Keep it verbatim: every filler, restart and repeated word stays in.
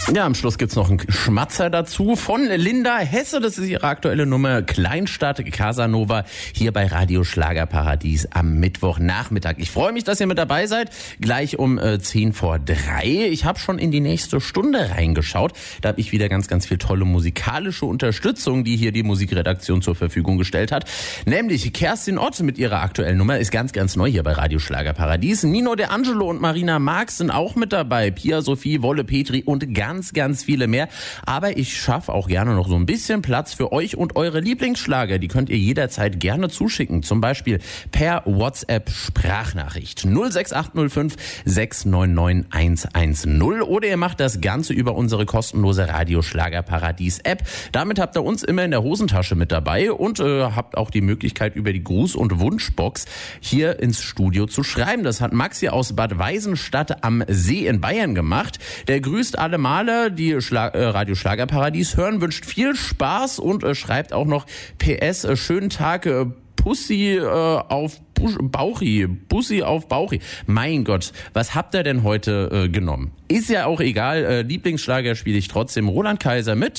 Ja, am Schluss gibt's noch einen Schmatzer dazu von Linda Hesse. Das ist ihre aktuelle Nummer Kleinstadt Casanova hier bei Radio Schlagerparadies am Mittwochnachmittag. Ich freue mich, dass ihr mit dabei seid. Gleich um äh, zehn vor drei. Ich habe schon in die nächste Stunde reingeschaut. Da habe ich wieder ganz, ganz viel tolle musikalische Unterstützung, die hier die Musikredaktion zur Verfügung gestellt hat. Nämlich Kerstin Ott mit ihrer aktuellen Nummer ist ganz, ganz neu hier bei Radio Schlagerparadies. Nino De Angelo und Marina Marx sind auch mit dabei. Pia Sophie, Wolle Petri und ganz Ganz, ganz viele mehr. Aber ich schaffe auch gerne noch so ein bisschen Platz für euch und eure Lieblingsschlager. Die könnt ihr jederzeit gerne zuschicken. Zum Beispiel per WhatsApp-Sprachnachricht null sechs acht null fünf sechs neun neun eins eins null. Oder ihr macht das Ganze über unsere kostenlose Radio Schlagerparadies-App. Damit habt ihr uns immer in der Hosentasche mit dabei und äh, habt auch die Möglichkeit, über die Gruß- und Wunschbox hier ins Studio zu schreiben. Das hat Maxi aus Bad Weisenstadt am See in Bayern gemacht. Der grüßt alle Male, die Schla- äh, Radio Schlagerparadies hören, wünscht viel Spaß und äh, schreibt auch noch P S, äh, schönen Tag, äh, Pussy äh, auf Busch, Bauchi, Pussy auf Bauchi. Mein Gott, was habt ihr denn heute äh, genommen? Ist ja auch egal, äh, Lieblingsschlager spiele ich trotzdem. Roland Kaiser mit